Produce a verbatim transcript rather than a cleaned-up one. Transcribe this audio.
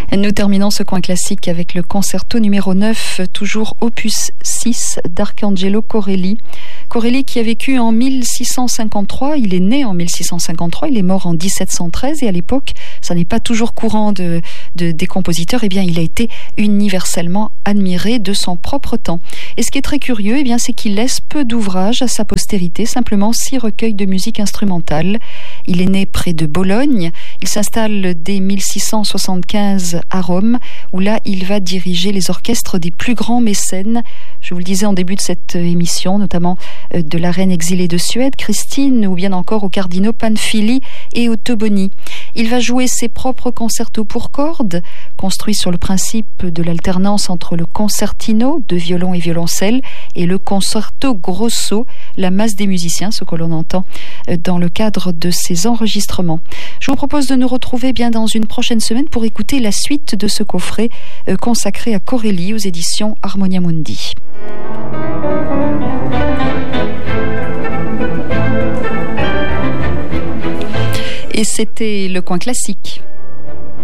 Nous terminons ce coin classique avec le concerto numéro neuf, toujours opus six d'Arcangelo Corelli. Corelli qui a vécu en mille six cent cinquante-trois, il est né en mille six cent cinquante-trois, il est mort en dix-sept cent treize et à l'époque, ça n'est pas toujours courant de, de, des compositeurs, eh bien il a été universellement admiré de son propre temps. Et ce qui est très curieux, eh bien, c'est qu'il laisse peu d'ouvrages à sa postérité, simplement six recueils de musique instrumentale. Il est né près de Bologne, il s'installe dès mille six cent soixante-quinze à Rome, où là il va diriger les orchestres des plus grands mécènes. Je vous le disais en début de cette émission, notamment de la reine exilée de Suède, Christine, ou bien encore aux cardinaux Panfili et Ottoboni. Il va jouer ses propres concertos pour cordes, construits sur le principe de l'alternance entre le concertino de violon et violoncelle et le concerto grosso, la masse des musiciens, ce que l'on entend dans le cadre de ces enregistrements. Je vous propose de nous retrouver bien dans une prochaine semaine pour écouter la suite de ce coffret consacré à Corelli aux éditions Harmonia Mundi. Et c'était le coin classique.